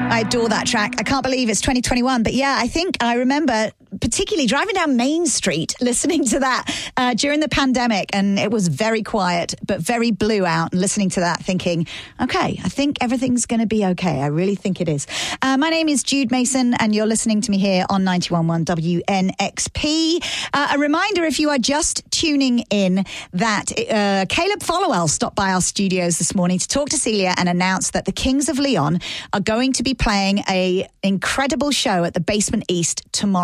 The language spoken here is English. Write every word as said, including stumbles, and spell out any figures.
I adore that track. I can't believe it's twenty twenty-one. But yeah, I think I remember particularly driving down Main Street listening to that uh, during the pandemic, and it was very quiet but very blue out, and listening to that thinking, okay, I think everything's going to be okay. I really think it is. Uh, my name is Jude Mason, and you're listening to me here on ninety-one point one W N X P. Uh, a reminder, if you are just tuning in, that uh, Caleb Followell stopped by our studios this morning to talk to Celia and announce that the Kings of Leon are going to be playing a incredible show at the Basement East tomorrow.